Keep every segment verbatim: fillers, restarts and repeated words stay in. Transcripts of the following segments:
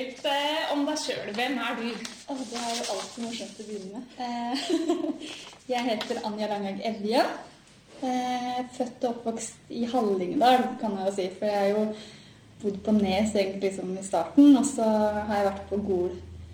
litt eh, om deg selv. Hvem er du? Åh, det er jo alltid morsomt å begynne med. Eh, jeg heter Anja Langhaug Evje. Eh, født og oppvokst i Hallingdal, kan jeg jo si. For jeg har jo bodd på Nes egentlig liksom i starten, og så har jeg vært på Gol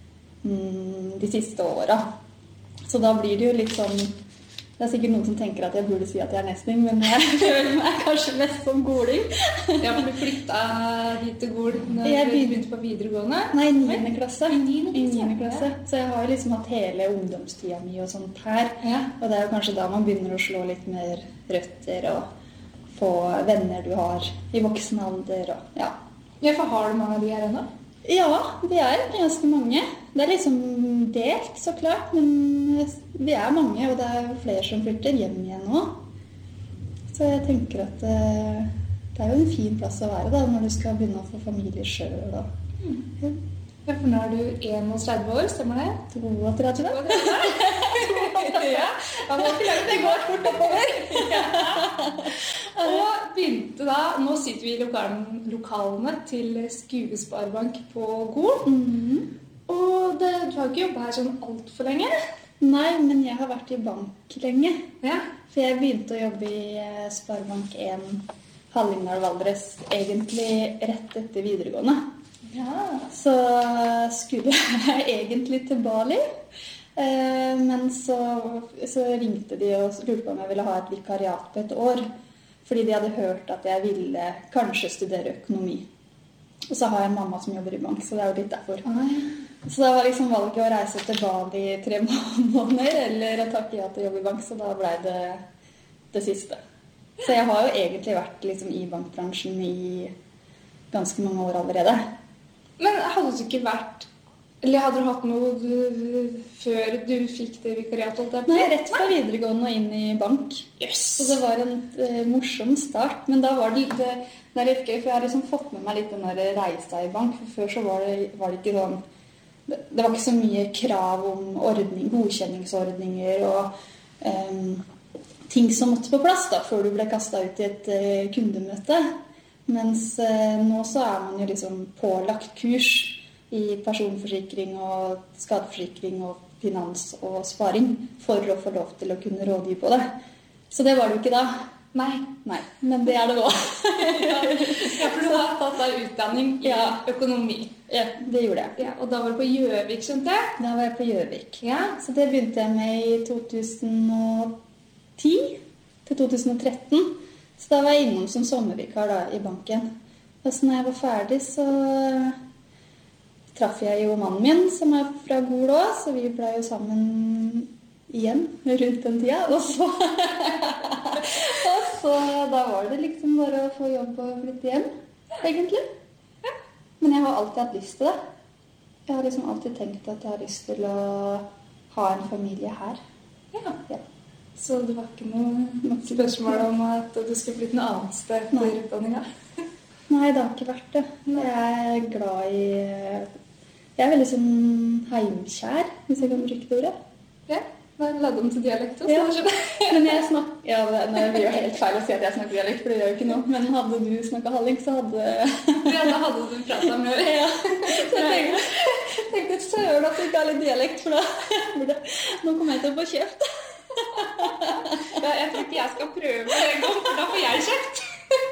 mm, de siste åra. Så da blir det jo litt sånn... Det er sikkert noen som tenker at jeg burde si at jeg er nesting, men jeg føler meg kanskje mest som goling. Ja, for du flyttet hit til Gol når Jeg du begynte på videregående? Nei, niende klasse. I niende I klasse, niende klasse. ja. Så jeg har jo liksom hatt hele ungdomstida mi og sånt her. Ja. Og det er jo kanskje da man begynner å slå litt mer røtter og få venner du har i voksen alder og ja. Ja, for har du mange av de her ennå? Ja, vi er ganske mange. Det er liksom delt, så klart, men vi er mange, og det er jo flere som flytter hjem igjen nå. Så jeg tenker at eh, det er jo en fin plass å være da, når du skal begynne å få familie selv. Da. Mm. Ja, for nå er du trettien år, stemmer det? trettito. Ja, det går fort oppover. Ja. Og begynte da, nå sitter vi i lokalen, lokalene til Skuesparebank på Gol. Mm-hmm. Og det, du har ikke jobbet her sånn alt for lenge? Nei, men jeg har vært i bank lenge. Ja. For jeg begynte å jobbe i eh, Sparebank en Hallingdal Valdres, egentlig rett etter videregående. Ja. Så skulle jeg egentlig til Bali, eh, men så, så ringte de og lurte på om jeg ville ha et vikariat på et år, fordi de hadde hørt at jeg ville kanskje studere økonomi. Og så har jeg en mamma som jobber i bank, så det er jo litt derfor. Ah, Så da var liksom valget å reise til Bali i tre måneder, eller å takke ja til å jobbe i bank, så da ble det det siste. Så jeg har jo egentlig vært liksom i bankbransjen i ganske mange år allerede. Men hadde du ikke vært, eller hadde du hatt noe du, før du fikk det vikariatet? Holdt Nei, rett fra videregående og inn i bank. Yes. Så det var en uh, morsom start, men da var det litt, det er litt gøy, for jeg har liksom fått med meg litt den der reisa i bank, for før så var det, var det ikke sånn, det, det var ikke så mye krav om ordning, godkjenningsordninger og um, ting som måtte på plass da, før du ble kastet ut i et uh, kundemøte. Mens uh, nå så er man jo liksom pålagt kurs i personforsikring og skadeforsikring og finans og sparing for å få lov til å kunne rådgi på det. Så det var det jo ikke da. Nei. Nei, men det er det nå. Ja, for du har tatt deg utdanning i Ja. økonomi. Ja, det gjorde jeg. Ja, og da var du på Gjøvik, skjønte jeg? Da var jeg på Gjøvik. Ja. Så det begynte jeg med i to tusen og ti til to tusen og tretten. Så da var jeg innom som sommervikar da, i banken. Og så når jeg var ferdig, så traff jeg jo mannen min, som er fra Gol også, så vi ble jo sammen igjen rundt den tida. Og så, og så da var det liksom bare å få jobb og flytte hjem, egentlig. Men jeg har alltid hatt lyst til det. Jeg har liksom alltid tenkt at jeg har lyst til å ha en familie her. Ja. Ja. Så det var ikke noe spørsmål om at du skulle flytte noe annet sted for utdanninga? Nei, det har ikke vært det. Jeg er glad i... Jeg er veldig sånn heimkjær, hvis jeg kan bruke det ordet. Ja, da ladde om til dialekt også. Ja. Men jeg snakker... Ja, det blir jo helt feil å si at jeg snakker dialekt, for det gjør jo ikke noe. Men hadde du snakket halling, så hadde... Ja, da hadde du pratet med det. Ja. Så jeg tenkte, tenkte søren at du ikke har litt dialekt, for da... Nå kommer jeg til å få kjeft. Ja, jeg tror ikke jeg skal prøve det en gang, for da får jeg kjeft.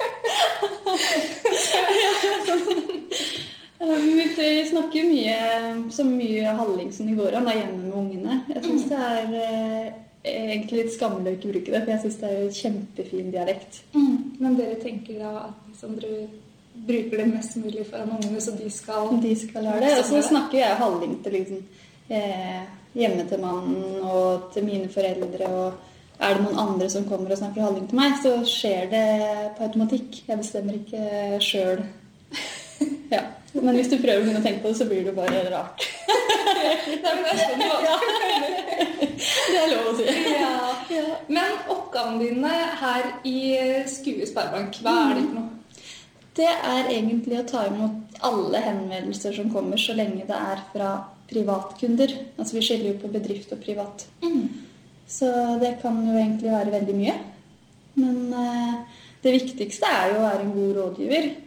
Vi snakker mye, så mye halling som det går an, da, hjemme med ungene. Jeg synes det er eh, egentlig litt skammelig å ikke bruke det, for jeg synes det er en kjempefin dialekt. Mm. Men dere tenker da at liksom, dere bruker det mest mulig foran ungene, så de skal... De skal lære det. Og så snakker jeg halling til liksom, eh, hjemme til mannen og til mine foreldre, og er det noen andre som kommer og snakker halling til meg, så skjer det på automatikk. Jeg bestemmer ikke selv. Ja. Men hvis du prøver å begynne å tenke på det, så blir det bare rart. Nei, men det er sånn det var. Det er lov å si. Ja. Ja. Men oppgavene dine her i Skuesparebank, hva er det for noe? Det er egentlig å ta imot alle henvendelser som kommer, så lenge det er fra privatkunder. Altså vi skiller jo på bedrift og privat. Mm. Så det kan jo egentlig være veldig mye. Men eh, det viktigste er jo å være en god rådgiver.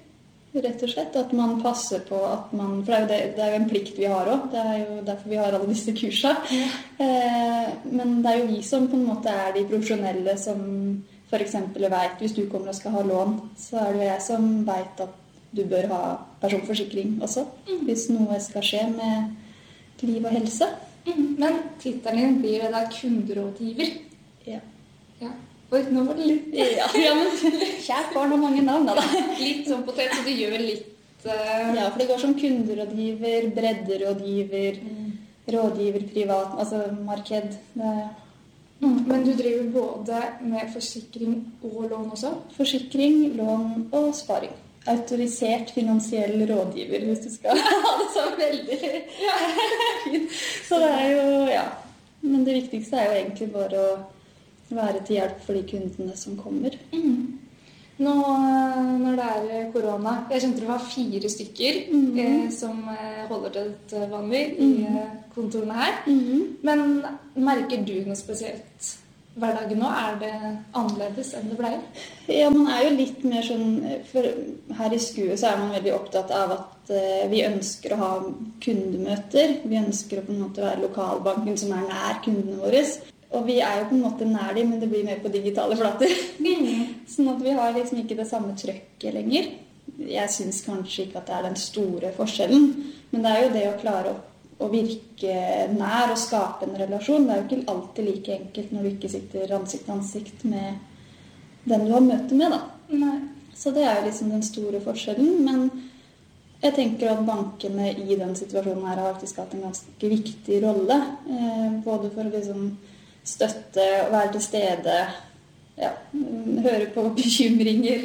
rett og slett. At man passer på at man, for det er jo, det, det er jo en plikt vi har også, det er jo derfor vi har alle disse kursene. Ja. Eh, men det er jo vi som på en måte er de profesjonelle som for eksempel vet, hvis du kommer og skal ha lån, så er det jo jeg som vet at du bør ha personforsikring også, mm. hvis noe skal skje med liv og helse. Mm. Men titelen din blir det da kunderådgiver. Ja. Ja. Oi, nå var det litt... Ja, ja, men kjært barn har mange navn, da. Litt sånn potet, så du gjør litt... Uh... Ja, for det går som kunderådgiver, bredderådgiver, mm. rådgiver, privat, altså marked. Det... Mm. Men du driver både med forsikring og lån også? Forsikring, lån og sparing. Autorisert finansiell rådgiver, hvis du skal ha det så veldig ja. Fint. Så det er jo, ja. Men det viktigste er jo egentlig bare å være til hjelp for de kundene som kommer. Mm. Nå når det er korona, jeg skjønte det var fire stykker mm. eh, som holder til vanlig mm. i kontorene her. Mm. Men merker du noe spesielt hverdagen nå? Er det annerledes enn det pleier? Ja, man er jo litt mer sånn, for her i Skue så er man veldig opptatt av at uh, vi ønsker å ha kundemøter. Vi ønsker å på en måte være lokalbanken som er nær kundene våre. Og vi er jo på en måte nær dem, men det blir mer på digitale flater. Mm. Sånn at vi har liksom ikke det samme trøkket lenger. Jeg synes kanskje ikke at det er den store forskjellen, men det er jo det å klare å, å virke nær og skape en relasjon. Det er jo ikke alltid like enkelt når du ikke sitter ansikt til ansikt med den du har møte med, da. Nei. Så det er jo liksom den store forskjellen, men jeg tenker at bankene i den situasjonen her har faktisk hatt en ganske viktig rolle, eh, både for å liksom støtte og være til stede, ja, høre på bekymringer.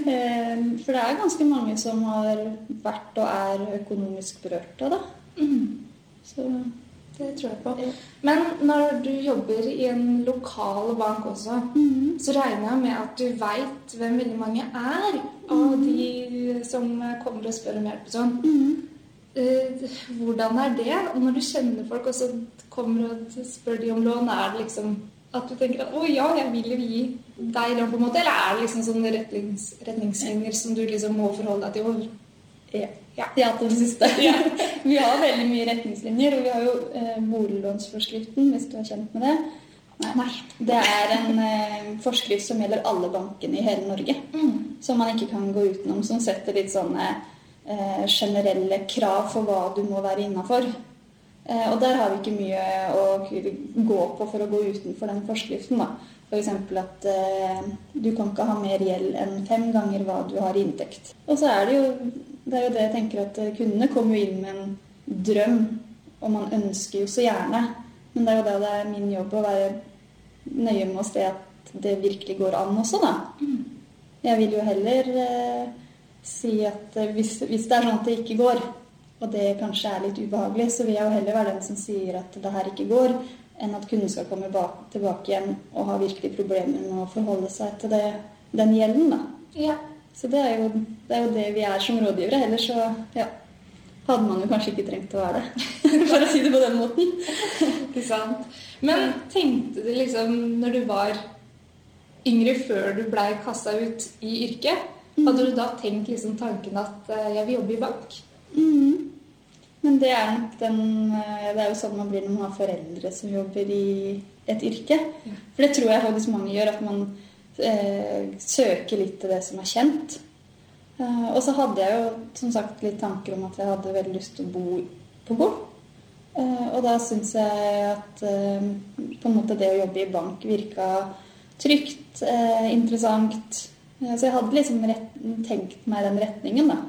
For det er ganske mange som har vært og er økonomisk berørt av det. Mm. Så det tror jeg på. Men når du jobber i en lokal bank også, mm. så regner jeg med at du vet hvem veldig mange er av mm. de som kommer og spør om hjelp og sånn. Mm. Hvordan er det? Og når du kjenner folk og så kommer og spør de om lån, er det liksom at du tenker at å ja, jeg vil jo gi deg lån på en måte, eller er det liksom sånne retnings, retningslinjer som du liksom må forholde deg til? Ja, ja. Ja, til det siste. Ja. Vi har veldig mye retningslinjer, og vi har jo eh, boliglånsforskriften, hvis du har kjent med det. Nei, Nei. Det er en eh, forskrift som gjelder alle bankene i hele Norge, mm. som man ikke kan gå utenom, som setter litt sånne Eh, generelle krav for hva du må være innenfor. Eh, og der har vi ikke mye å gå på for å gå utenfor den forskriften. Da. For eksempel at eh, du kan ikke ha mer gjeld enn fem ganger hva du har i inntekt. Og så er det jo det, er jo det jeg tenker at kundene kommer jo inn med en drøm, og man ønsker jo så gjerne. Men det er jo det det er min jobb å være nøye med å se at det virkelig går an også, da. Jeg vil jo heller eh, si at hvis, hvis det er sånn at det ikke går, og det kanskje er litt ubehagelig, så vil jeg jo heller være den som sier at det her ikke går, enn at kunden skal komme bak, tilbake igjen og ha virkelig problemer med å forholde seg til det, den gjelden, da. Ja. Så det er, jo, det er jo det vi er som rådgivere. Ellers så ja, hadde man jo kanskje ikke trengt å være det, for å si det på den måten. Ikke sant. Men tenkte du liksom, når du var yngre før du ble kastet ut i yrket, hadde du da tenkt liksom tanken at jeg vil jobbe i bank? Mm. Men det er nok den, det er jo sånn man blir når man har foreldre som jobber i et yrke. Ja. For det tror jeg faktisk mange gjør, at man eh, søker litt til det som er kjent. Eh, og så hadde jeg jo som sagt litt tanker om at jeg hadde veldig lyst til å bo på gård. Eh, og da synes jeg at eh, på en måte det å jobbe i bank virket trygt, eh, interessant. Så jeg hadde liksom rett, tenkt meg den retningen, da.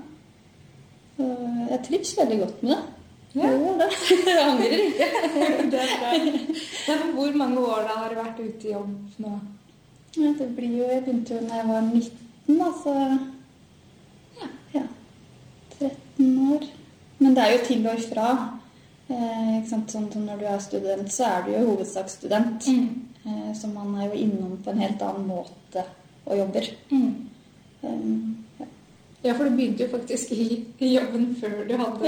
Jeg trives veldig godt med det. Ja. Jeg gjør det. Jeg angrer ikke. Det er bra. Men hvor mange år da har du vært ute i jobb nå? Ja, det blir jo, jeg begynte jo når jeg var nitten, da, så ja, ja, tretten år. Men det er jo til og ifra. Eh, ikke sant? Sånn, når du er student, så er du jo hovedsaksstudent. Mm. Eh, så man er jo innom på en helt annen måte og jobber. Mm. Um, ja. Ja, for du begynte jo faktisk i, i jobben før du hadde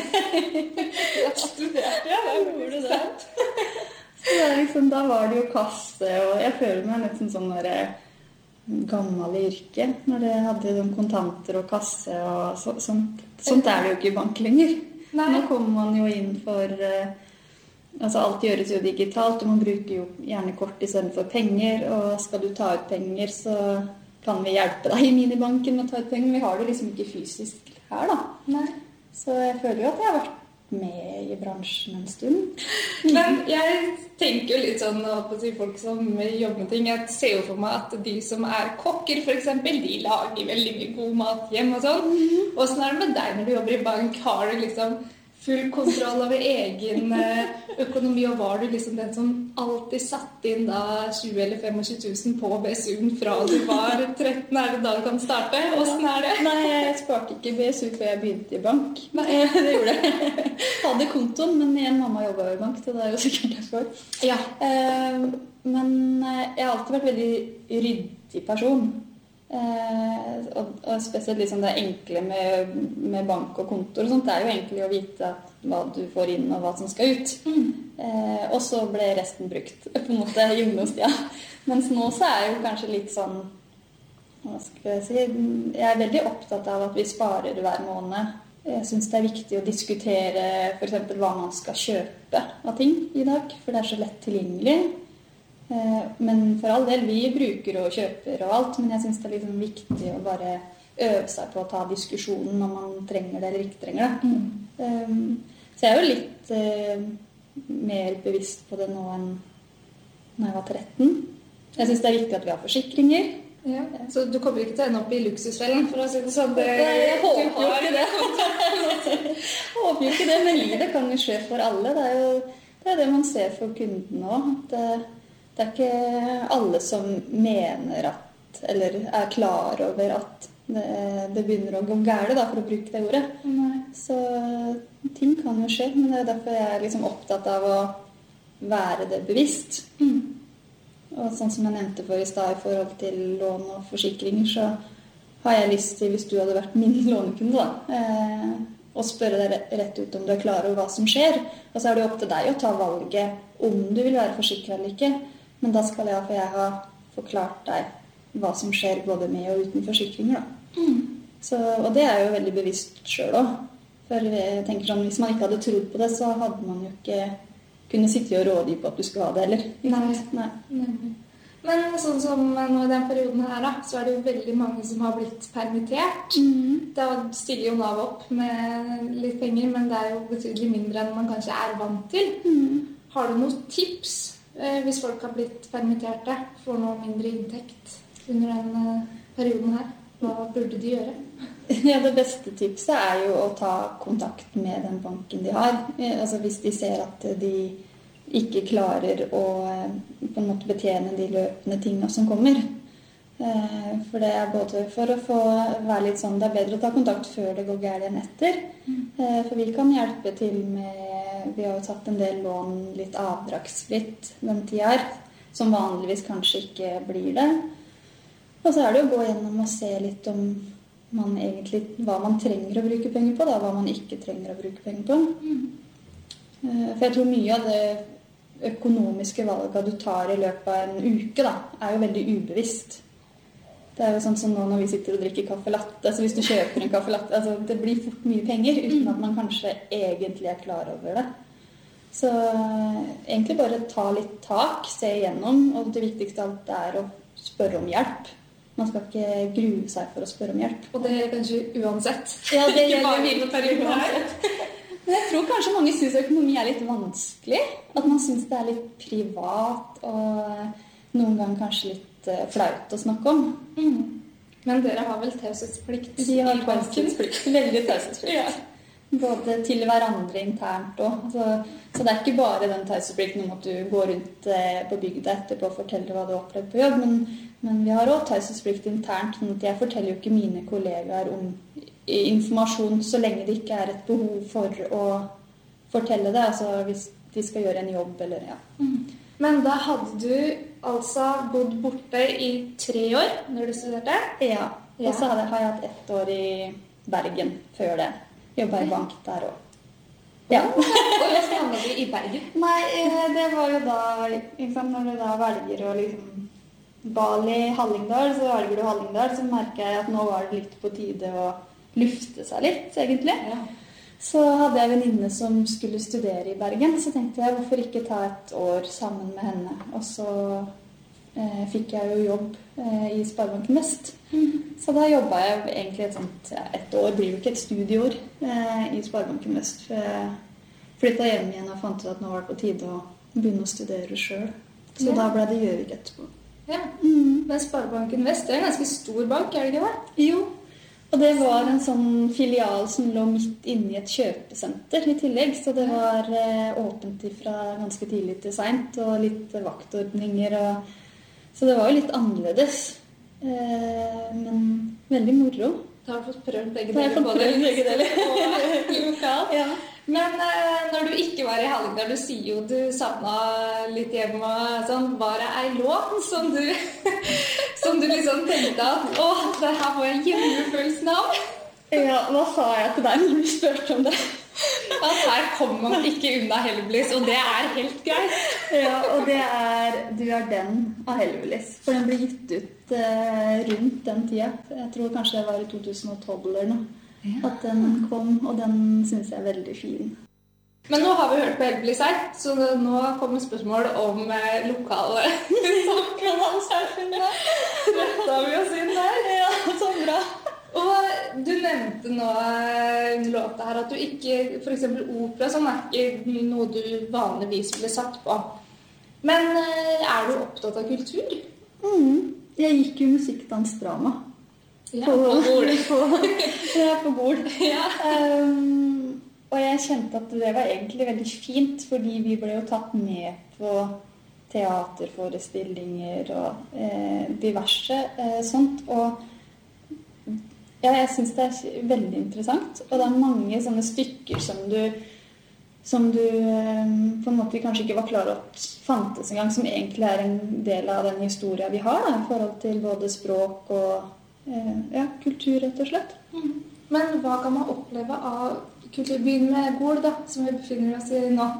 studert. Ja, jeg gjorde det. Så det er liksom, da var det jo kasse, og jeg føler meg nesten sånn der, gammel i yrket, når det hadde sånn kontanter og kasse og så, sånt. Sånt er det jo ikke i bank lenger. Nei. Nå kommer man jo inn for, eh, altså alt gjøres jo digitalt, og man bruker jo gjerne kort i stedet for penger, og skal du ta ut penger, så kan vi hjelpe deg i minibanken med å ta ut penger. Vi har det liksom ikke fysisk her da. Nei. Så jeg føler jo at jeg har vært med i bransjen en stund. Men jeg tenker jo litt sånn på å si folk som jobber med ting. Jeg ser jo for meg at de som er kokker, for eksempel, de lager veldig mye god mat hjemme og sånn. Og sånn er det med deg når du jobber i bank? Har du liksom full kontroll over egen økonomi, og var du liksom den som alltid satt inn da tjue eller tjuefem tusen på B S U-en fra du var tretten, er det da du kan starte? Hvordan er det? Nei, jeg sparte ikke B S U før jeg begynte i bank. Nei, det gjorde jeg. Hadde kontoen, men igjen mamma jobbet i bank, så det er jo sikkert derfor. Ja. Men jeg har alltid vært veldig ryddig person. Eh, og, og spesielt liksom det enkle med, med bank og kontor og sånt, det er jo egentlig å vite hva du får inn og hva som skal ut. Mm. Eh, og så ble resten brukt på en måte i ungdomstida. Mens nå så er jeg jo kanskje litt sånn, hva skal jeg si, jeg er veldig opptatt av at vi sparer hver måned. Jeg synes det er viktig å diskutere for eksempel hva man skal kjøpe av ting i dag, for det er så lett tilgjengelig. Men for all del, vi bruker og kjøper og alt, men jeg synes det er liksom viktig å bare øve seg på å ta diskusjonen om man trenger det eller ikke trenger det. Mm. Så jeg er jo litt uh, mer bevisst på det nå enn når jeg var tretten. Jeg synes det er viktig at vi har forsikringer. Ja. Så du kommer ikke til å ende opp i luksusfellen, for å si det sånn? Det, jeg håper jo ikke det. Jeg håper jo ikke det, men livet kan jo skje for alle. Det er jo det, er det man ser for kunden nå, at det er ikke alle som mener at, eller er klar over at det, det begynner å gå gærent, da, for å bruke det ordet. Nei. Så ting kan jo skje, men det er derfor jeg er liksom opptatt av å være det bevisst. Mm. Og sånn som jeg nevnte for i stad i forhold til lån og forsikringer, så har jeg lyst til, hvis du hadde vært min lånekunde, da, eh, å spørre deg rett ut om du er klar over hva som skjer. Og så er det opp til deg å ta valget om du vil være forsikret eller ikke. Men da skal jeg, for jeg har forklart deg hva som skjer både med og uten forsikringer. Da. Mm. Så, og det er jo veldig bevisst selv også. For jeg tenker sånn, hvis man ikke hadde trodd på det, så hadde man jo ikke kunnet sitte og rådgi på at du skulle ha det, eller? Nei. Nei. Nei. Men sånn som nå i den perioden her, da, så er det jo veldig mange som har blitt permittert. Mm. Da stiller jo Nav opp med litt penger, men det er jo betydelig mindre enn man kanskje er vant til. Mm. Har du noen tips? Hvis folk har blitt permitterte, får noe mindre inntekt under denne perioden her, hva burde de gjøre? Ja, det beste tipset er jo å ta kontakt med den banken de har. Altså hvis de ser at de ikke klarer å på en måte betjene de løpende tingene som kommer. For det er både for å få være litt sånn, det er bedre å ta kontakt før det går gærent enn etter. For vi kan hjelpe til med, vi har jo tatt en del lån litt avdragsfritt den tida her, som vanligvis kanskje ikke blir det. Og så er det å gå gjennom og se litt om man egentlig, hva man trenger å bruke penger på, da, hva man ikke trenger å bruke penger på. For jeg tror mye av det økonomiske valget du tar i løpet av en uke, da, er jo veldig ubevisst. Det er jo sånn som nå når vi sitter og drikker kaffe latte, så hvis du kjøper en kaffe latte, altså det blir fort mye penger, uten at man kanskje egentlig er klar over det. Så egentlig bare ta litt tak, se igjennom, og det viktigste av alt er å spørre om hjelp. Man skal ikke grue seg for å spørre om hjelp. Og det er kanskje uansett. Ja, det gjelder virkelig uansett. Men jeg tror kanskje mange synes økonomi er litt vanskelig, at man synes det er litt privat, og noen ganger kanskje litt flaut å snakke om. Mm. Men dere har vel taushetsplikt? De har taushetsplikt, veldig taushetsplikt. Ja. Både til hverandre internt også. Så, så det er ikke bare den taushetsplikten om at du går rundt på bygda etterpå og forteller hva du har opplevd på jobb, men, men vi har også taushetsplikt internt, sånn at jeg forteller jo ikke mine kollegaer om informasjon så lenge det ikke er et behov for å fortelle det, altså hvis de skal gjøre en jobb eller ja. Mm. Men da hadde du altså bodd borte i tre år når du studerte? Ja, og så har jeg hatt ett år i Bergen før det. Jobbet i bank der også. Ja. Og hvordan havnet du i Bergen? Nei, det var jo da, liksom, når du da velger å liksom Bali, Hallingdal, så velger du Hallingdal, så merker jeg at nå var det litt på tide å lufte seg litt, egentlig. Ja. Så hadde jeg en venninne som skulle studere i Bergen, så tenkte jeg hvorfor ikke ta et år sammen med henne. Og så eh, fikk jeg jo jobb eh, i Sparebanken Vest. Mm. Så da jobbet jeg egentlig et sånt, ja, et år, blir jo ikke et studieår eh, i Sparebanken Vest. For jeg flyttet hjem igjen og fant ut at nå var det på tide å begynne å studere selv. Så ja. Da ble det Gjøvik etterpå. Ja, mm. Men Sparebanken Vest er en ganske stor bank, er det ikke det? Jo, og det var en sånn filial som lå midt inne i et kjøpesenter i tillegg, så det var eh, åpent fra ganske tidlig til sent, og litt vaktordninger, og... så det var jo litt annerledes, eh, men veldig moro. Du har fått prøvd begge deler. Da har jeg fått prøvd begge deler. Lokalt. Ja. Men eh, når du ikke var i Hallingdal, du sier jo du savnet litt hjemme og sånn, var det ei låt som du, som du liksom tenkte at, åh, det her var jeg hjemmefølelsen av? Ja, hva sa jeg til deg når du spurte om det? At her kommer man ikke unna Hellbillies, og det er helt greit. Ja, og det er Du er den av Hellbillies, for den ble gitt ut eh, rundt den tida. Jeg tror kanskje det var i to tusen og tolv eller noe. Ja. At den kom, og den synes jeg er veldig fin. Men nå har vi hørt på Hellbillies her, så nå kommer spørsmål om eh, lokale samfunnssamfunnet. Dette har vi oss inn der. Ja, så bra. Og du nevnte nå under låta her at du ikke, for eksempel opera, som er ikke noe du vanligvis ble satt på. Men eh, er du opptatt av kultur? Mm. Jeg gikk jo musikk-dans-drama. Ja, på Gol. Ja, på Gol. Ja. Um, og jeg kjente at det var egentlig veldig fint, fordi vi ble jo tatt med på teaterforestillinger og eh, diverse eh, sånt. Og ja, jeg synes det er veldig interessant. Og det er mange sånne stykker som du, som du eh, på en måte kanskje ikke var klar over at fantes en gang, som egentlig er en del av den historien vi har, da, i forhold til både språk og ja, kultur, rett og slett. Mm. Men hva kan man oppleve av kulturbyen med Gol, da, som vi befinner oss i nå?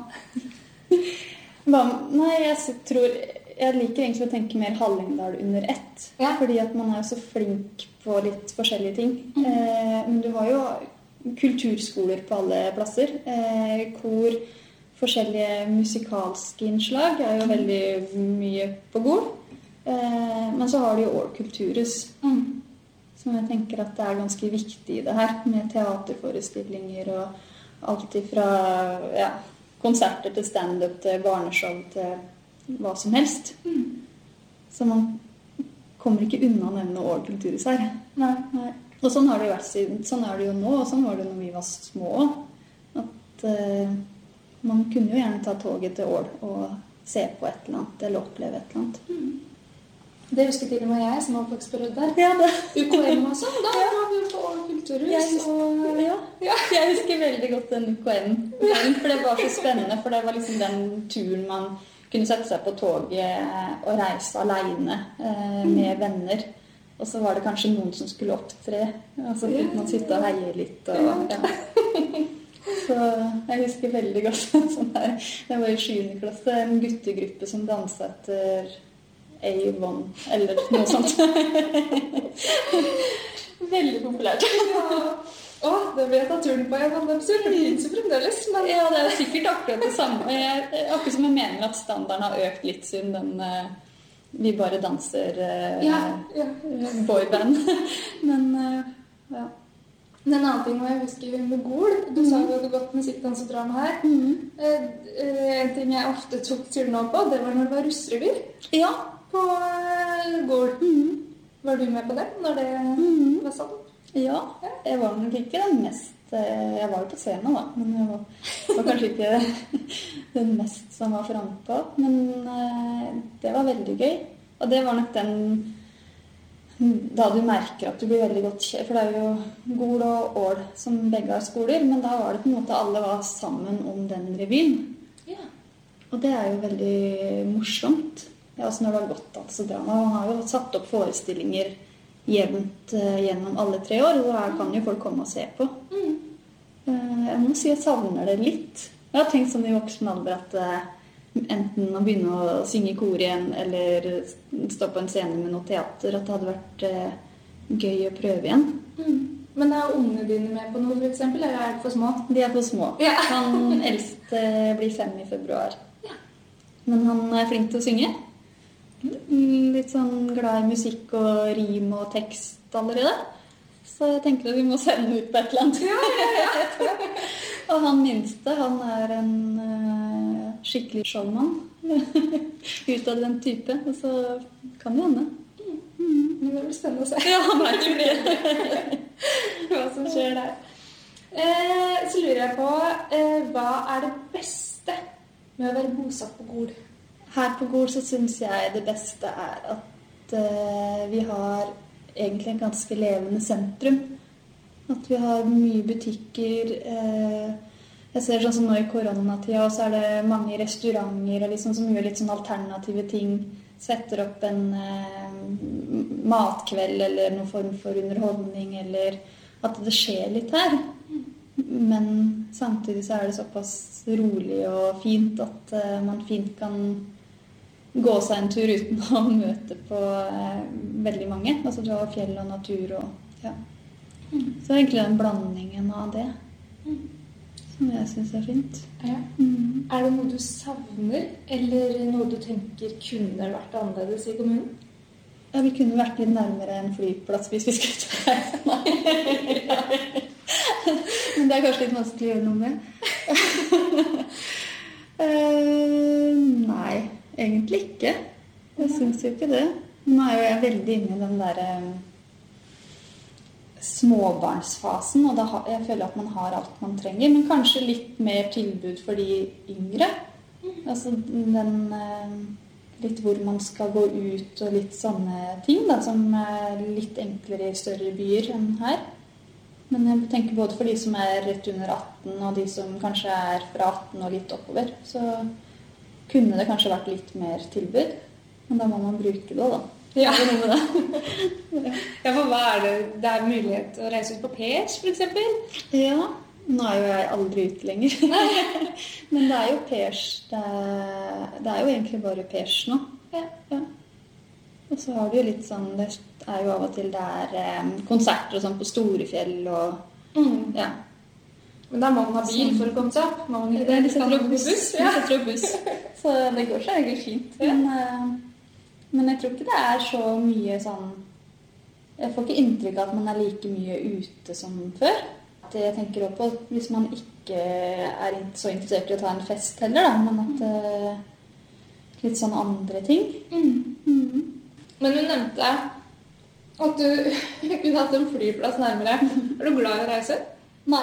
Nei, jeg tror jeg liker egentlig å tenke mer Hallingdal under ett, ja. Fordi at man er jo så flink på litt forskjellige ting. Mm. Eh, men du har jo kulturskoler på alle plasser. Eh, kor, forskjellige musikalske innslag er jo veldig mye på Gol. Eh, men så har du jo Ål Kulturhus. Mm. Som jeg tenker at det er ganske viktig i det her, med teaterforestillinger og alt ifra ja, konserter til stand-up til barneshow til hva som helst. Mm. Så man kommer ikke unna å nevne Ål Kulturhus her. Nei. Nei. Og sånn har det jo vært siden, sånn er det jo nå, og sånn var det når vi var små. At uh, man kunne jo gjerne ta toget til Ål og se på et eller annet, eller oppleve et eller annet. Mm. Det husker til og med jeg, som var faktisk berød der. Ja, det. U K M og sånn, da var vi jo på Ål Kulturhus. Jeg husker, og, ja. Ja. Jeg husker veldig godt den U K M, for det var så spennende, for det var liksom den turen man kunne sette seg på toget og reise alene eh, med venner. Og så var det kanskje noen som skulle opptre, altså fikk man sitte og heie litt. Og, ja. Så jeg husker veldig godt sånn der. Jeg var i sjuende klasse, en guttegruppe som danset etter Avon, eller noe sånt. Veldig populært. Ja. Å, det vil jeg ta turen på igjen. Det finnes jo fremdeles. Men... Ja, det er sikkert akkurat det samme. Jeg, akkurat som jeg mener at standarden har økt litt siden den uh, vi bare danser uh, ja, ja. boyband. Men uh, ja. En annen ting jeg husker med Gol, du mm. sa jo hadde gått musikkdansedrama her. Mm. Uh, en ting jeg ofte tok turen opp på, det var når det var russrevy. Ja. På uh, Gol. Mm. Var du med på det når det mm. var sånn? Ja, jeg var nok ikke den mest Jeg var jo på scenen da, men jeg var, var kanskje ikke den mest som var frempå. Men uh, det var veldig gøy. Og det var nok den da du merker at du blir veldig godt kjent, for det er jo Gol og Ål som begge har skoler, men da var det på en måte alle var sammen om den revyen. Ja. Og det er jo veldig morsomt. Ja, altså når det har gått altså drama. Man har jo satt opp forestillinger jevnt uh, gjennom alle tre år, og her kan jo folk komme og se på. Mm. Uh, jeg må si jeg savner det litt. Jeg har tenkt sånn i voksen alder at uh, enten å begynne å synge i kor igjen, eller stå på en scene med noe teater, at det hadde vært eh, gøy å prøve igjen. Mm. Men er ungene dine med på noe, for eksempel, eller er de for små? De er for små. Ja. Han eldste blir fem i februar. Ja. Men han er flink til å synge. Litt sånn glad i musikk og rim og tekst allerede. Så jeg tenker at vi må sende ut på et eller annet. Ja, ja, ja. Og han minste, han er en uh, skikkelig showman. Utadvendt type. Og så kan det hende. Mm. Men det blir spennende å se. Ja, han er jo det. Hva som skjer der. Eh, så lurer jeg på, eh, hva er det beste med å være bosatt på Gol? Her på Gol så synes jeg det beste er at uh, vi har egentlig en ganske levende sentrum. At vi har mye butikker. Uh, jeg ser sånn som nå i koronatida, og så er det mange restauranter og liksom, som gjør litt sånn alternative ting. Setter opp en uh, matkveld eller noen form for underholdning, eller at det skjer litt her. Men samtidig så er det såpass rolig og fint at uh, man fint kan gå seg en tur uten å møte på uh, veldig mange. Altså du har fjell og natur og ja. Mm. Så egentlig den blandingen av det mm. som jeg synes er fint. Ja. Mm. Er det noe du savner, eller noe du tenker kunne vært annerledes i kommunen? Ja, vi kunne vært litt nærmere en flyplass hvis vi skulle ta reise. Men det er kanskje litt vanskelig å gjøre noe med. uh, nei, egentlig ikke. Jeg synes jo ikke det. Nå er jo jeg veldig inne i den der um, småbarnsfasen, og da har, jeg føler at man har alt man trenger, men kanskje litt mer tilbud for de yngre. Altså den uh, litt hvor man skal gå ut og litt sånne ting da, som er litt enklere i større byer enn her. Men jeg tenker både for de som er rett under atten, og de som kanskje er fra atten og litt oppover, så kunne det kanskje vært litt mer tilbud. Men da må man bruke det da. Ja. Det er noe med det. Ja, for hva er det? Det er mulighet til å reise ut på Pers, for eksempel? Ja, nå er jo jeg aldri ute lenger. Men det er jo Pers, det er, det er jo egentlig bare Pers nå. Ja. Ja. Og så har du jo litt sånn, det er jo av og til det er eh, konserter og sånn på Storefjell og, mm. ja. Men da må man ha bil for å komme seg opp. Må man ikke det? De setter opp buss, buss. ja. De setter opp buss. Så det går så egentlig fint. Men, eh, men jeg tror ikke det er så mye sånn, jeg får ikke inntrykk av at man er like mye ute som før. Det jeg tenker også på, hvis man ikke er så interessert i å ta en fest heller da, men at eh, litt sånn andre ting. Mm. Mm. Men du nevnte at du kunne hatt en flyplass nærmere. Er du glad i å reise? Nei.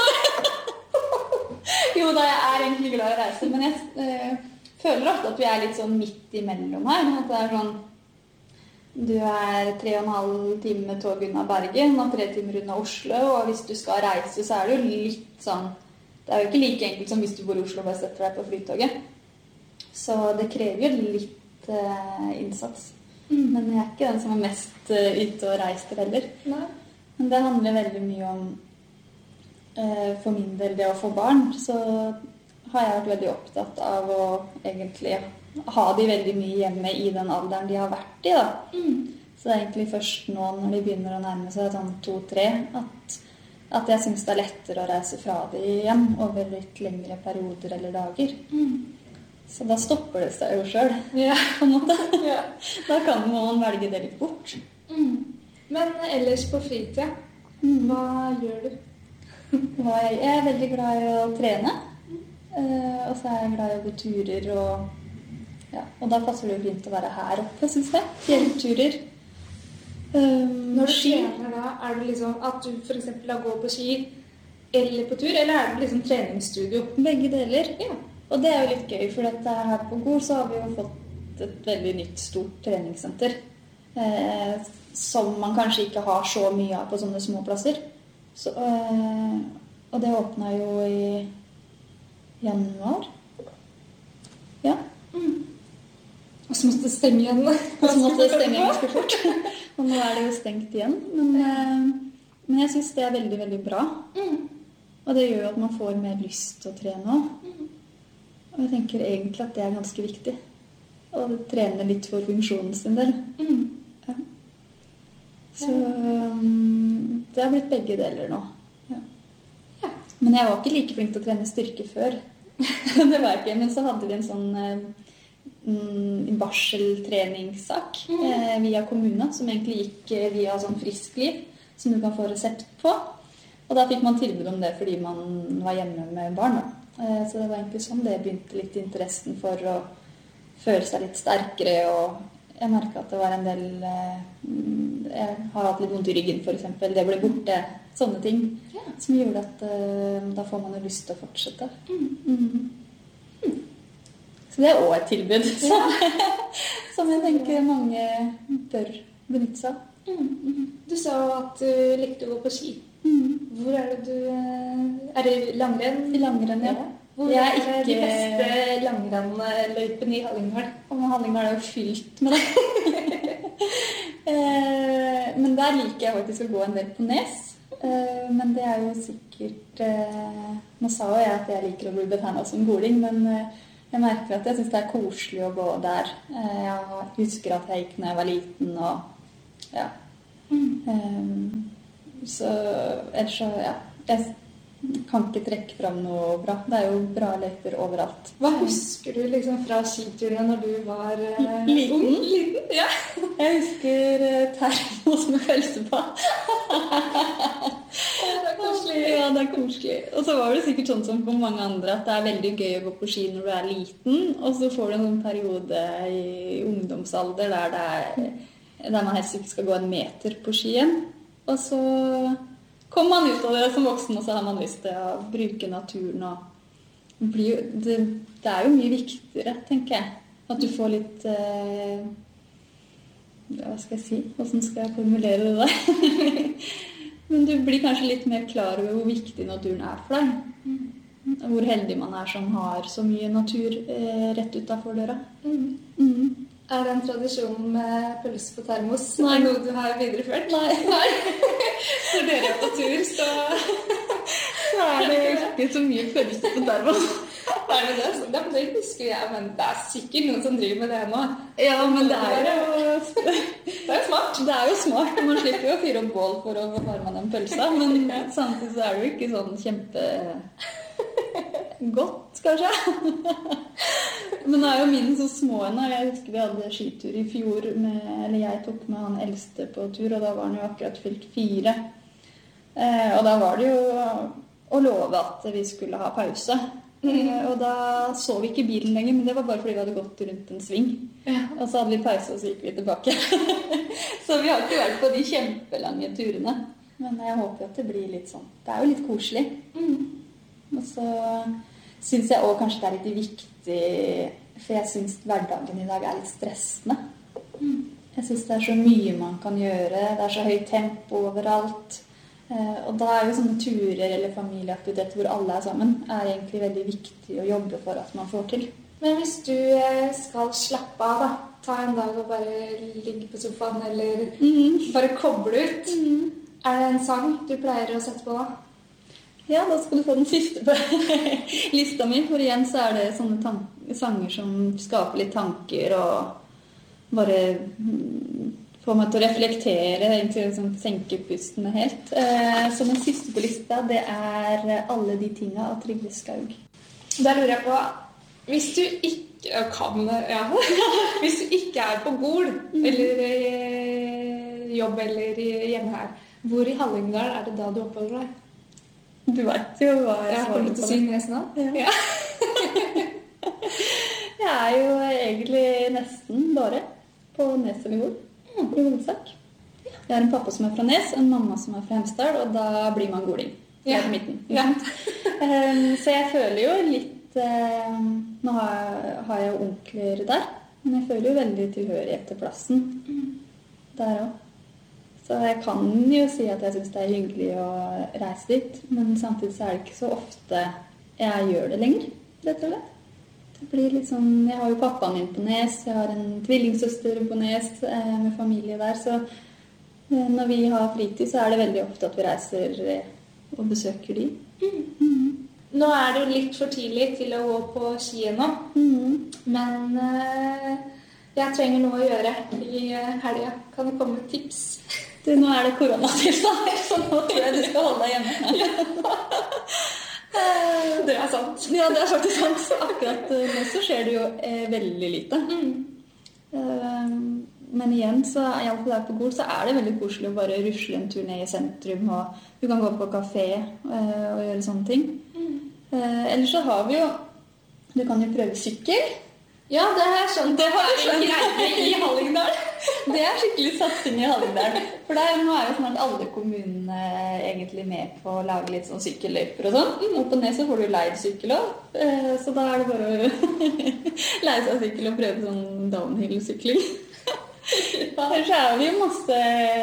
Jo da, jeg er egentlig glad i å reise, men jeg eh, føler ofte at vi er litt sånn midt imellom her. At det er sånn, du er tre og en halv time med tog unna Bergen, og tre timer unna Oslo, og hvis du skal reise, så er det jo litt sånn, det er jo ikke like enkelt som hvis du bor i Oslo og bare setter deg på flytoget. Så det krever jo litt eh, innsats. Mm. Men jeg er ikke den som er mest uh, ute og reiser heller. Nei. Men det handler veldig mye om, uh, for min del, det å få barn. Så har jeg vært veldig opptatt av å egentlig ha de veldig mye hjemme i den alderen de har vært i. Da. Mm. Så det er egentlig først nå når de begynner å nærme seg sånn to-tre, at, at jeg synes det er lettere å reise fra de igjen over litt lengre perioder eller dager. Mm. Så da stopper det seg jo selv, ja. på en måte. Ja. Da kan man velge det litt bort. Mm. Men ellers på fritida, Mm. hva gjør du? Hva jeg, jeg er veldig glad i å trene, uh, og så er jeg glad i å gå turer, og, ja, og da passer det jo fint å være her oppe, synes jeg. Fjellturer. Um, Når du ski. trener da, er det liksom at du for eksempel da går på ski eller på tur, eller er det liksom treningsstudio? Begge deler. Ja. Og det er jo litt gøy, for at her på Gol så har vi jo fått et veldig nytt, stort treningssenter. Eh, som man kanskje ikke har så mye av på sånne små plasser. Så, eh, og det åpnet jo i januar. Ja. Mm. Og så måtte det stenge igjen. Og så måtte det stenge igjen ganske fort. Og nå er det jo stengt igjen. Men, eh, men jeg synes det er veldig, veldig bra. Mm. Og det gjør jo at man får mer lyst til å trene også. Og jeg tenker egentlig at det er ganske viktig. Å trene litt for funksjonen sin del. Mm. Ja. Så um, det har blitt begge deler nå. Ja. Ja. Men jeg var ikke like flink til å trene styrke før. Det var jeg ikke. Men så hadde vi en sånn mm, barseltreningssak Mm. eh, via kommunen, som egentlig gikk eh, via sånn friskliv, som du kan få resept på. Og da fikk man tilbud om det fordi man var hjemme med barn. Da. Eh, så det var egentlig sånn det begynte litt interessen for å føle seg litt sterkere. Og jeg merket at det var en del eh, Jeg har hatt litt vondt i ryggen, for eksempel. Det ble borte. Sånne ting Ja. som gjorde at eh, da får man jo lyst til å fortsette. Mm. Mhm. Så det er også et tilbud som, som jeg tenker mange bør benytte seg av. Mm. Du sa jo at du likte å gå på ski. Mhm. Hvor er det du Er det langrenn? I langrenn, ja. Hvor Jeg er er de ikke- beste langrennløypene i Hallingdal? Og Hallingdal er jo fylt med det. Eh, Men der liker jeg faktisk å gå en del på Nes. Eh, Men det er jo sikkert eh, Nå sa jo jeg at jeg liker å bli betegnet som goling, men eh, jeg merker at jeg synes det er koselig å gå der. Eh, Jeg husker at jeg gikk når jeg var liten, og ja. Eh, Så ellers så, ja. Jeg kan ikke trekke fram noe bra. Det er jo bra løyper overalt. Hva husker du liksom fra skiturene når du var eh, Liten? ung? Liten? Ja. Jeg husker eh, termos med pølse på. Det er koselig. Ja, det er koselig. Og så var det sikkert sånn som for mange andre at det er veldig gøy å gå på ski når du er liten, og så får du en sånn periode i ungdomsalder der, det er, der man helst ikke skal gå en meter på skien. Og så kommer man ut av det som voksen, og så har man lyst til å bruke naturen. Og det, blir jo, det, det er jo mye viktigere, tenker jeg. At du får litt eh, hva skal jeg si? Hvordan skal jeg formulere det der? Men du blir kanskje litt mer klar over hvor viktig naturen er for deg. Hvor heldig man er som har så mye natur eh, rett utenfor døra. Mm. Mm. Er den tradisjonen med pølse på termos Nei. noe du har videreført? Nei. Når dere er på tur, så Så er det ikke så mye pølse på termos. er det det. Ja, men det husker jeg, men det er sikkert noen som driver med det nå. Ja, men det er jo Det er smart. Det er jo smart, og man slipper jo å fyre opp bål for å varme den pølsa, men samtidig så er det jo ikke sånn kjempe godt, kanskje. Men nå er jo mine så små ennå. Jeg husker vi hadde skitur i fjor, med, eller jeg tok med han eldste på tur, og da var han jo akkurat fylt fire. Eh, og da var det jo å love at vi skulle ha pause. Eh, og da så vi ikke bilen lenger, men det var bare fordi vi hadde gått rundt en sving. Ja. Og så hadde vi pause, og så gikk vi tilbake. Så vi har ikke vært på de kjempelange turene. Men jeg håper at det blir litt sånn. Det er jo litt koselig. Mm. Og så synes jeg også kanskje det er litt viktig, for jeg synes hverdagen i dag er litt stressende. Mm. Jeg synes det er så mye man kan gjøre, det er så høyt tempo overalt. Eh, og da er jo sånne turer eller familieaktiviteter hvor alle er sammen, er egentlig veldig viktig å jobbe for at man får til. Men hvis du eh, skal slappe av, da, ta en dag og bare ligge på sofaen, eller Mm. bare koble ut, Mm. er det en sang du pleier å sette på da? Ja, da skal du få den siste på lista mi, for igjen så er det sånne tank- sanger som skaper litt tanker og bare mm, får meg til å reflektere, egentlig sånn, senke pusten helt. Eh, så den siste på lista, det er Alle de tinga av Trygve Skaug. Da lurer jeg på, hvis du ikke kan, ja, hvis du ikke er på Gol, eller eh, jobb eller hjemme her, hvor i Hallingdal er det da du oppholder deg? Du vet jo hva jeg Jeg svarer kommer til på å det. si Nes nå. Ja. Ja. Jeg er jo egentlig nesten bare på Nes eller Gol, i hovedsak. Jeg har en pappa som er fra Nes, en mamma som er fra Hemsedal, og da blir man goling. Det Ja. er på midten. Ja. Um, så jeg føler jo litt um, Nå har jeg, har jeg jo onkler der, men jeg føler jo veldig tilhørighet til plassen der også. Så jeg kan jo si at jeg synes det er hyggelig å reise dit, men samtidig så er det ikke så ofte jeg gjør det lenger, rett og slett. Det blir litt sånn, jeg har jo pappaen min på Nes, jeg har en tvillingsøster på Nes eh, med familie der, så eh, når vi har fritid så er det veldig ofte at vi reiser eh, og besøker de. Mm. Nå er det jo litt for tidlig til å gå på ski ennå, Mm. men eh, jeg trenger noe å gjøre i eh, helga. Kan det komme tips? Du, nå er det koronatilstand, så nå tror jeg du skal holde deg hjemme. Det er sant. Ja, det er faktisk sant. Så akkurat eh, nå så skjer det jo eh, veldig lite. Mm. Eh, men igjen, så i alle fall der på Gol, så er det veldig koselig å bare rusle en tur ned i sentrum, og du kan gå på kafé eh, og gjøre sånne ting. Mm. Eh, ellers så har vi jo, du kan jo prøve sykkel. Ja, det har jeg skjønt. Det har du skjønt. Greie i Hallingdal. Det er skikkelig satsing i Hallingdal. For der, nå er jo snart alle kommunene egentlig med på å lage litt sånn sykkelløyper og sånn. Opp og ned så får du leid sykkel også. Eh, Så da er det bare å leie seg sykkel og prøve sånn downhill-sykling. Ellers er det jo masse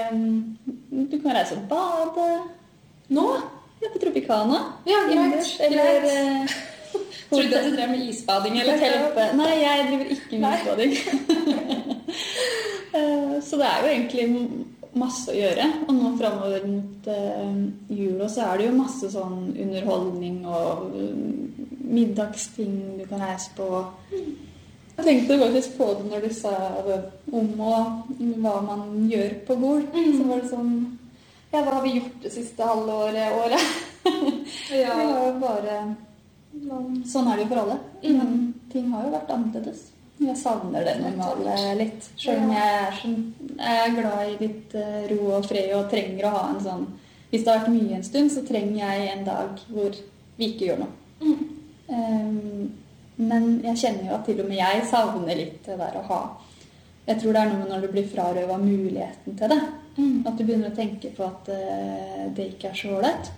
Du kan reise og bade. Nå? Ja, på Tropicana. Ja, greit. Innendørs. Eller greit. eh, Trodde du at du drev med isbading, eller? Hotellpe. Nei, jeg driver ikke med isbading. Eh, Så det er jo egentlig masse å gjøre. Og nå fremover mot eh, jul, og så er det jo masse sånn underholdning og eh, middagsting du kan reise på. Jeg tenkte faktisk på det når du sa det om og hva man gjør på Gol. Så var det sånn, ja, hva har vi gjort det siste halvåret, året? Ja. Vi har jo bare... Sånn er det jo for alle. Men ting har jo vært annerledes. Jeg savner det normale litt. Selv om jeg er, sånn, jeg er glad i litt eh, ro og fred og trenger å ha en sånn... Hvis det har vært mye en stund, så trenger jeg en dag hvor vi ikke gjør noe. Mm. Um, men jeg kjenner jo at til og med jeg savner litt det der å ha. Jeg tror det er noe med når du blir frarøvet muligheten til det. Mm. At du begynner å tenke på at eh, det ikke er så ålreit.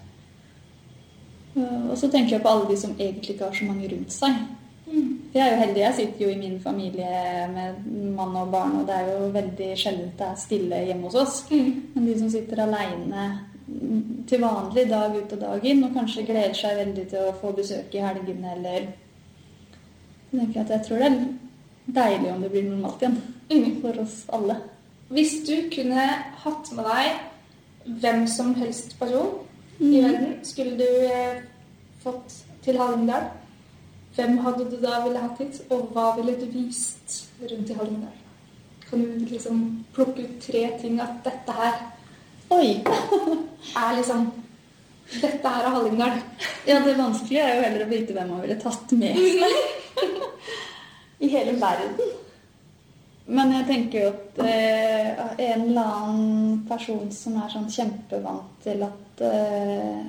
Uh, og så tenker jeg på alle de som egentlig ikke har så mange rundt seg. Mm. Jeg er jo heldig, jeg sitter jo i min familie med mann og barn, og det er jo veldig sjelden det er stille hjemme hos oss. Mm. Men de som sitter alene til vanlig dag ut og dag inn, og kanskje gleder seg veldig til å få besøk i helgene, eller... Jeg tenker at jeg tror det er deilig om det blir normalt igjen, Mm. for oss alle. Hvis du kunne hatt med deg hvem som helst person i verden, skulle du eh, fått til Hallingdal, hvem hadde du da ville hatt hit, og hva ville du vist rundt i Hallingdal? Kan du liksom plukke ut tre ting at dette her Oi! er liksom, dette her er Hallingdal. Ja, det vanskelige er jo heller å vite hvem man ville tatt med seg i hele verden. Men jeg tenker jo at eh, en eller annen person som er sånn kjempevant til at eh,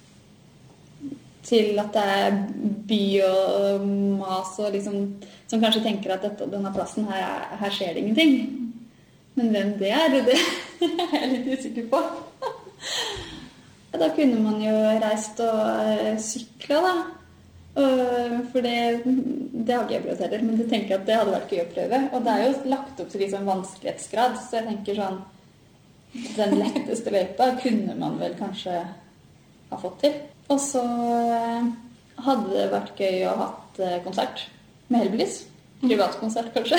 til at det er by og mas og liksom, som kanskje tenker at dette, denne plassen her, er, her skjer det ingenting. Men hvem det er, det er jeg litt usikker på. Da kunne man jo reist og eh, sykla da. Og for det, det har ikke jeg prøvd heller, men jeg tenker at det hadde vært gøy å prøve. Og det er jo lagt opp til liksom vanskelighetsgrad, så jeg tenker sånn, den letteste løypa kunne man vel kanskje ha fått til. Og så eh, hadde det vært gøy å ha hatt eh, konsert med Hellbillies. Privatkonsert kanskje.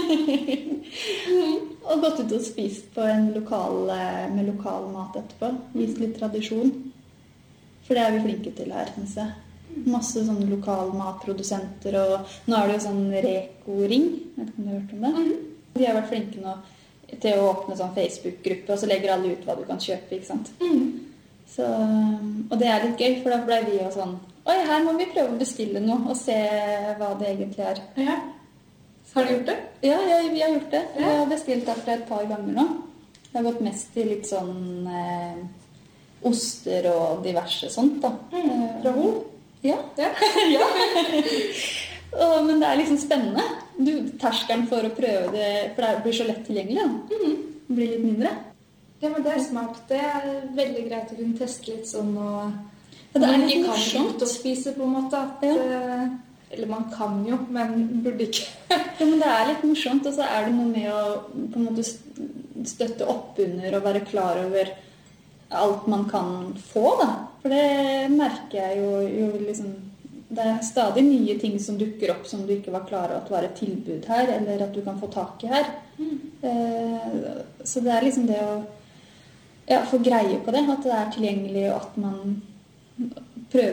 Og gått ut og spist på en lokal, eh, med lokal mat etterpå. Vist litt tradisjon. For det er vi flinke til her, synes jeg. Masse sånne lokal matprodusenter, og nå er det jo sånn Reko-ring. Jeg vet ikke om du har hørt om det? Mm. De har vært flinke nå til å åpne sånn Facebook-gruppe, og så legger alle ut hva du kan kjøpe, ikke sant? Mm. Så, og det er litt gøy, for da ble vi jo sånn, oi, her må vi prøve å bestille noe, og se hva det egentlig er. Ja. Har du gjort det? Ja, ja, vi har gjort det. Vi Ja. har bestilt derfra et par ganger nå. Det har gått mest til litt sånn eh, oster og diverse sånt da. Mm. Fra Hol? Ja. Ja. Ja. Og, men det er liksom spennende. Du, terskelen for å prøve det, for det blir så lett tilgjengelig da. Mm. Det blir litt mindre. Ja, men det er smart. Det er veldig greit å kunne teste litt sånn, og Ja, det er man litt ikke kan morsomt. ut og spise på en måte. At, Ja. eh, eller man kan jo, men burde ikke. Ja, men det er litt morsomt, og så er det noe med å på en måte støtte opp under og være klar over alt man kan få da. For det merker jeg jo, jo liksom, det er stadig nye ting som dukker opp som du ikke var klar over at var et tilbud her, eller at du kan få tak i her. Mm. Eh, så det er liksom det å ja, få greie på det, at det er tilgjengelig og at man prøver det.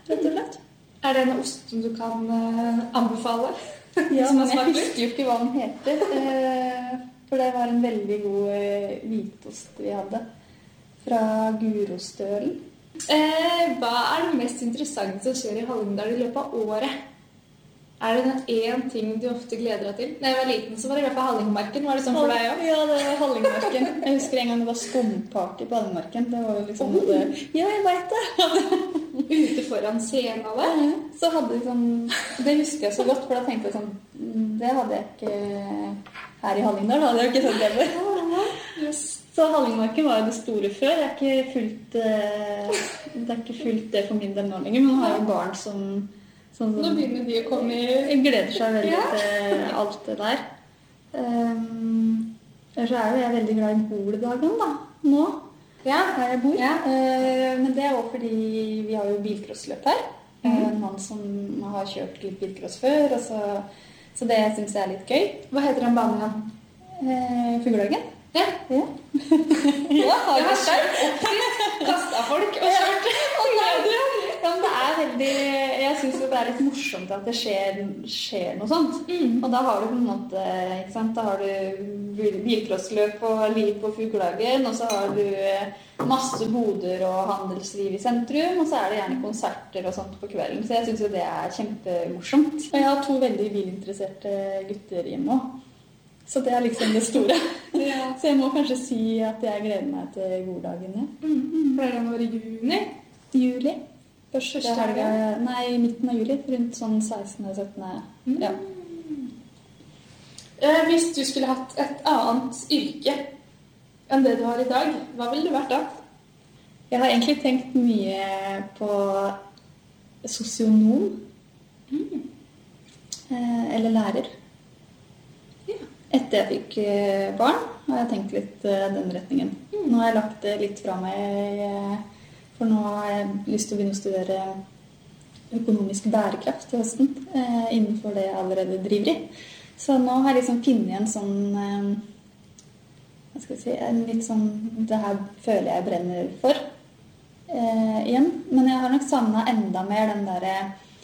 rett og slett. Er det en ost som du kan uh, anbefale? Ja, Som men har jeg smakt litt? husker jo ikke hva den heter. Eh, for det var en veldig god eh, hvitost vi hadde. Fra Gurostølen. Eh, hva er det mest interessante som skjer i Hallingdal i løpet av året? Er det en ting du ofte gleder deg til? Da jeg var liten, så var det i hvert fall Hallingmarken. Var det sånn for deg også? Ja, det var Hallingmarken. Jeg husker en gang det var skumparty på Hallingmarken. Det var jo liksom Oh. det. Ja, jeg vet det! Ute foran scenen av det? Så hadde vi sånn, det husker jeg så godt, for da tenkte jeg sånn, "Mm, det hadde jeg ikke her i Hallingdal, da hadde jeg ikke sett det før. Yes. Så Hallingmarken var jo det store før. Det er ikke fullt, eh, det er ikke fullt det for min del nå lenger, men nå har jeg jo barn som, som, Nå som begynner de å komme i... jeg gleder seg veldig Ja. til alt det der. Um, ellers så er jo jeg veldig glad i Boldagen da, nå, Ja. her jeg bor. Ja. Eh, men det er også fordi vi har jo bilcrossløp her. Mhm. En mann som har kjørt litt bilcross før, og så, så det synes jeg er litt gøy. Hva heter den banen igjen? Eh, Fuglehagen? Ja. Ja. ja, har Jeg du har vært der? kjørt opp dit, kastet folk og kjørt. Ja, men det er veldig, jeg synes jo det er litt morsomt at det skjer, skjer noe sånt. Mm. Og da har du på en måte, ikke sant, da har du bil- bilcrossløp og liv på Fuglehagen, og så har du masse boder og handelsliv i sentrum, og så er det gjerne konserter og sånt på kvelden. Så jeg synes jo det er kjempemorsomt. Og jeg har to veldig bilinteresserte gutter hjemme også. Så det er liksom det store. Ja. Så jeg må kanskje si at jeg gleder meg til goddagen, ja. Mm. Pleier den å være i juni? Juli. Første Første helga, helga? nei, midten av juli, rundt sånn sekstende syttende Ja. Eh, Hvis du skulle hatt et annet yrke enn det du har i dag, hva ville det vært da? Jeg har egentlig tenkt mye på sosionom. Eh, eller lærer. Ja. Etter jeg fikk eh, barn, har jeg tenkt litt eh, den retningen. Nå har jeg lagt det litt fra meg, eh, for nå har jeg lyst til å begynne å studere økonomisk bærekraft til høsten, eh, innenfor det jeg allerede driver i. Så nå har jeg liksom funnet en sånn, eh, hva skal jeg si, en litt sånn, det her føler jeg brenner for eh, igjen. Men jeg har nok savnet enda mer den der,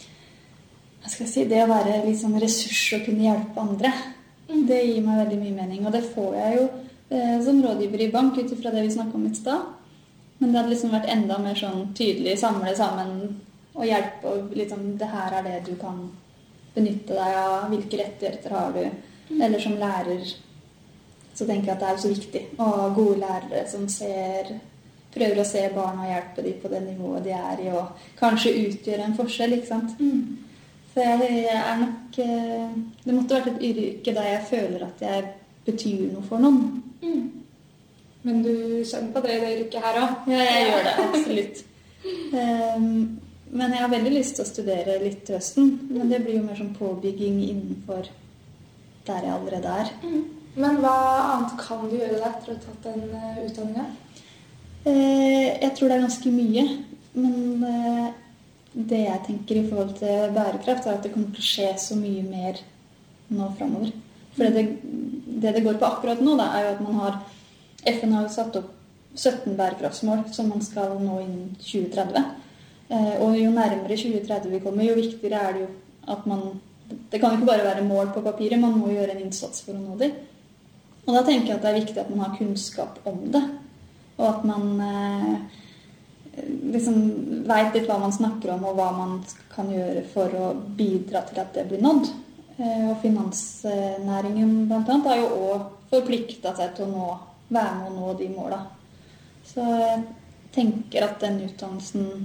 hva skal jeg si, det å være litt sånn ressurs og kunne hjelpe andre. Det gir meg veldig mye mening, og det får jeg jo eh, som rådgiver i bank ut fra det vi snakket om i stad. Men det hadde liksom vært enda mer sånn tydelig, samle sammen og hjelpe, og liksom, det her er det du kan benytte deg av, hvilke rettigheter har du, eller som lærer, så tenker jeg at det er så viktig å ha gode lærere som ser, prøver å se barna og hjelpe dem på det nivået de er i, og kanskje utgjøre en forskjell, ikke sant? Så jeg, jeg er nok, eh, det måtte vært et yrke der jeg føler at jeg betyr noe for noen. Mm. Men du kjenner på det i det yrket her også? Ja, jeg gjør det, absolutt. Um, men jeg har veldig lyst til å studere litt til høsten, men det blir jo mer sånn påbygging innenfor der jeg allerede er. Mm. Men hva annet kan du gjøre da etter å ha tatt den uh, utdanningen? Uh, jeg tror det er ganske mye, men uh, det jeg tenker i forhold til bærekraft er at det kommer til å skje så mye mer nå fremover. For det, det det går på akkurat nå da, er jo at man har, F N har jo satt opp sytten bærekraftsmål som man skal nå innen tjue tretti. Eh, og jo nærmere tjue tretti vi kommer, jo viktigere er det jo at man, det kan jo ikke bare være mål på papiret, man må gjøre en innsats for å nå det. Og da tenker jeg at det er viktig at man har kunnskap om det, og at man eh, liksom vet litt hva man snakker om, og hva man kan gjøre for å bidra til at det blir nådd. Eh, og finansnæringen blant annet har jo også forpliktet seg til å nå, være med å nå de målene. Så jeg tenker at den utdannelsen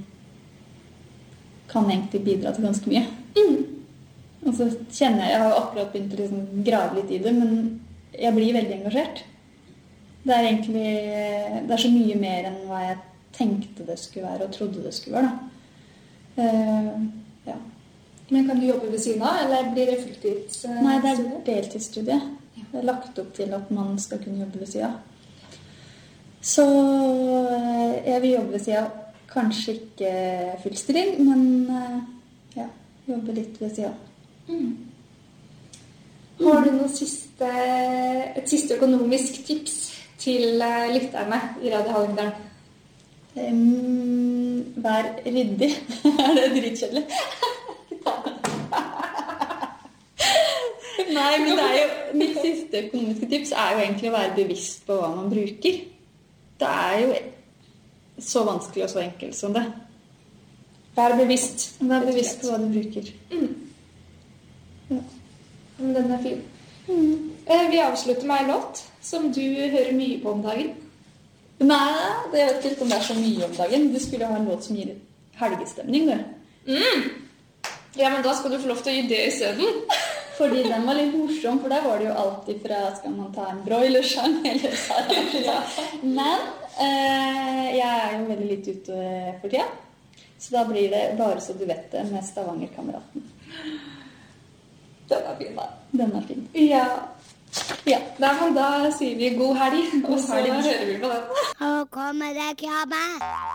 kan egentlig bidra til ganske mye. Mm. Og så kjenner jeg, jeg har jo akkurat begynt å liksom grave litt i det, men jeg blir veldig engasjert. Det er egentlig, det er så mye mer enn hva jeg tenkte det skulle være, og trodde det skulle være da. Uh, ja. Men kan du jobbe ved siden av, eller blir det fulltids? Uh, Nei, det er deltidsstudie. Det er lagt opp til at man skal kunne jobbe ved siden av. Så jeg vil jobbe ved siden av, kanskje ikke full stilling, men ja, jobbe litt ved siden av. Mm. Har du noe siste, et siste økonomisk tips til lytterne i Radio Hallingdal? Um, vær ryddig. Er det dritkjedelig? Nei, men det er jo, mitt siste økonomiske tips er jo egentlig å være bevisst på hva man bruker. Det er jo så vanskelig og så enkelt som det. Vær bevisst. Vær bevisst på hva du bruker. Mm. Ja. Men den er fin. Mm. Eh, Vi avslutter med en låt som du hører mye på om dagen. Nei, det er jo ikke om det er så mye om dagen. Du skulle ha en låt som gir helgestemning, du. Mm. Ja, men da skal du få lov til å gi det i stedet. Fordi den var litt morsom, for der var det jo alltid fra skal man ta en broilersang eller Sarah. Men eh, jeg er jo veldig litt ute for tida, så da blir det bare så du vet det med Stavanger-kameraten. Den er fin, da. Den er fin. Ja. Ja. Nei, men da sier vi god helg, og så helg. hører vi på den. Og kommer det krabbe?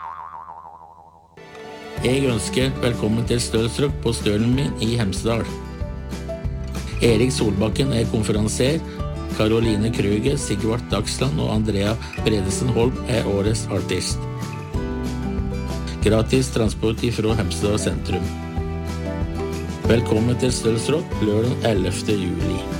Jeg ønsker velkommen til Stølstrøk på Stølen min i Hemsedal. Erik Solbakken er konferansier, Karoline Krüger, Sigvart Dagsland og Andrea Bredesen Holm er årets artist. Gratis transport ifra Hemsedal sentrum. Velkommen til Stølstrøk lørdag ellevte juli.